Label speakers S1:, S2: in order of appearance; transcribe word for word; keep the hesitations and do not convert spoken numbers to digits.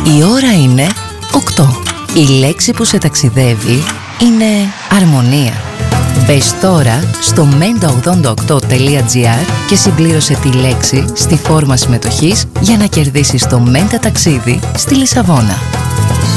S1: Η ώρα είναι οκτώ. Η λέξη που σε ταξιδεύει είναι αρμονία. Μπες τώρα στο μέντα ογδόντα οκτώ τελεία τζι άρ και συμπλήρωσε τη λέξη στη φόρμα συμμετοχής για να κερδίσεις το Μέντα ταξίδι στη Λισαβόνα.